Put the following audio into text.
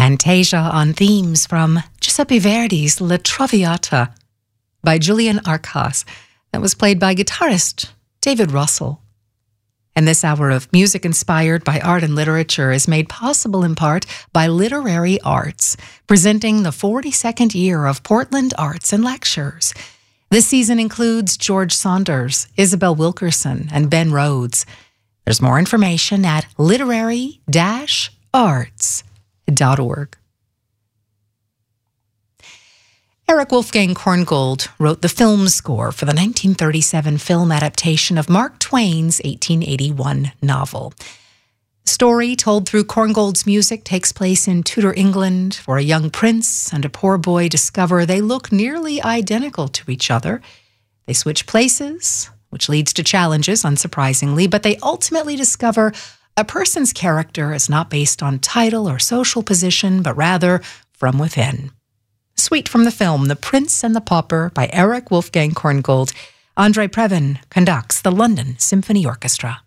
Fantasia on themes from Giuseppe Verdi's La Traviata by Julian Arcas, that was played by guitarist David Russell. And this hour of music inspired by art and literature is made possible in part by Literary Arts, presenting the 42nd year of Portland Arts and Lectures. This season includes George Saunders, Isabel Wilkerson, and Ben Rhodes. There's more information at literary-arts.org. Erich Wolfgang Korngold wrote the film score for the 1937 film adaptation of Mark Twain's 1881 novel. The story, told through Korngold's music, takes place in Tudor England, where a young prince and a poor boy discover they look nearly identical to each other. They switch places, which leads to challenges, unsurprisingly, but they ultimately discover a person's character is not based on title or social position, but rather from within. Suite from the film The Prince and the Pauper by Erich Wolfgang Korngold. Andre Previn conducts the London Symphony Orchestra.